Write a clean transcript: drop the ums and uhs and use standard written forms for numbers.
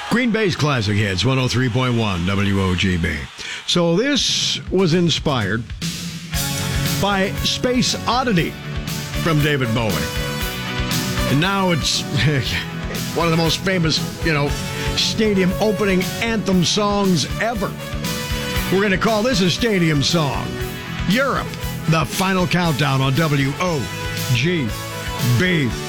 Green Bay's Classic Hits, 103.1 WOGB. So this was inspired by Space Oddity from David Bowie. And now it's one of the most famous, stadium opening anthem songs ever. We're going to call this a stadium song. Europe, the final countdown on WOGB.